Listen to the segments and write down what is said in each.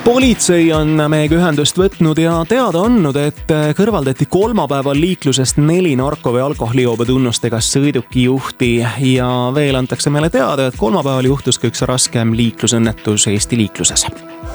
Politsei on meiega ühendust võtnud ja teada andnud, et kõrvaldati kolmapäeval liiklusest 4 narko- või alkoholijoobe tunnustega sõidukijuhti ja veel antakse meile teada, et kolmapäeval juhtus ka üks raskem liiklusõnnetus Eesti liikluses.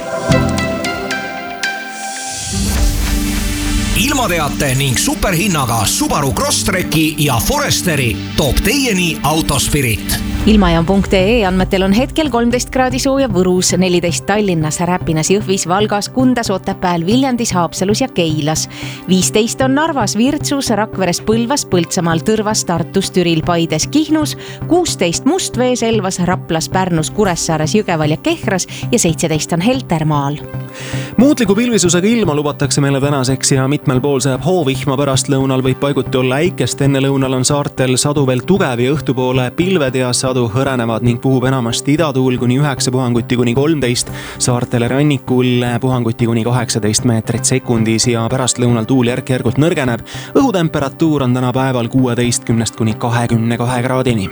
Ilmateate ning superhinnaga Subaru Crosstreki ja Foresteri toob teieni Autospirit. Ilmajaam.ee andmetel on hetkel 13 kraadi sooja Võrus, 14 Tallinnas, Räpinas, Jõhvis, Valgas, Kundas, Otepääl, Viljandis, Haapsalus ja Keilas. 15 on Narvas, Virtsus, Rakveres, Põlvas, Põltsamaal, Tõrvas, Tartus, Türil, Paides, Kihnus, 16 Mustvees, Elvas, Raplas, Pärnus, Kuressaares, Jõgeval ja Kehras ja 17 on Heltermaal. Muutliku pilvisusega ilma lubatakse meile tänaseks ja mitmel pool sajab hoovihma, pärast lõunal võib paiguti olla äikest, enne lõunal on saartel sadu veel tugev ja õhtupoole pilved ja sadu hõrenevad ning puhub enamasti idatuul kuni 9 puhanguti kuni 13, saartele rannikul puhanguti kuni 18 meetrit sekundis ja pärast lõunal tuul järk-järgult nõrgeneb. Õhutemperatuur on täna päeval 16 kuni 22 kraadini.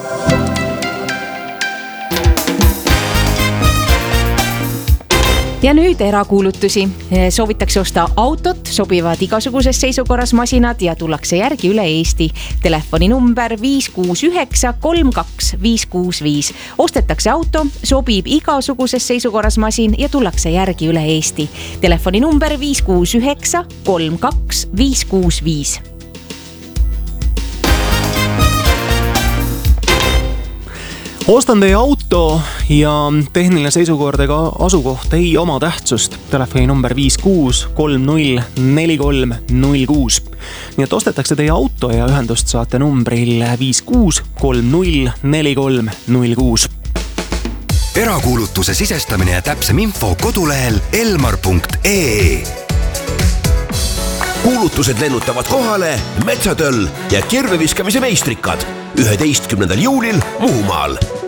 Ja nüüd erakuulutusi. Soovitakse osta autot, sobivad igasuguses seisukorras masinad ja tullakse järgi üle Eesti. Telefoninumber 569 32 565. Ostetakse auto, sobib igasuguses seisukorras masin ja tullakse järgi üle Eesti. Telefoninumber 569 32 565. Ostan teie auto ja tehniline seisukord ega asukoht ei oma tähtsust. Telefoni number 56 30 43 06. Nii et ostetakse teie auto ja ühendust saate numbril 56 30 43 06. Erakuulutuse sisestamine ja täpsem info kodulehel elmar.ee. Kuulutused lennutavad kohale Metsatöll ja kirveviskamise meistrikad 11. juulil Muhumaal.